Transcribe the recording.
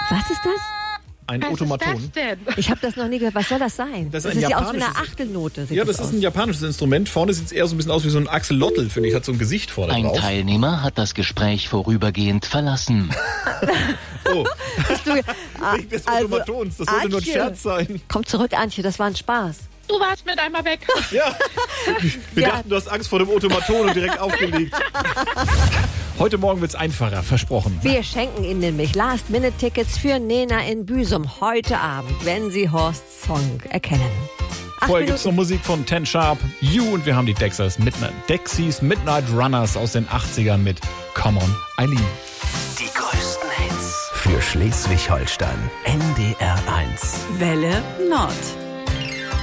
Was ist das? Ein Was Automaton. ist das denn? Ich habe das noch nie gehört. Was soll das sein? Das ist sieht ein ja aus wie eine japanisches- Achtelnote. Ja, das ist ein japanisches Instrument. Vorne sieht es eher so ein bisschen aus wie so ein Axolotl, finde ich. Hat so ein Gesicht vorne Ein drauf. Teilnehmer hat das Gespräch vorübergehend verlassen. Oh, Bist du, wegen des Automatons. Das sollte nur ein Antje, Scherz sein. Komm zurück, Antje, das war ein Spaß. Du warst mit einmal weg. Ja. Wir Ja. dachten, du hast Angst vor dem Automaton und direkt aufgelegt. Heute Morgen wird's einfacher, versprochen. Wir schenken Ihnen nämlich Last-Minute-Tickets für Nena in Büsum heute Abend, wenn Sie Horsts Song erkennen. 8 Vorher gibt's noch Minuten. Musik von Ten Sharp, You und wir haben die Dexys Midnight Runners aus den 80ern mit Come On Eileen. Die größten Hits für Schleswig-Holstein. NDR 1. Welle Nord.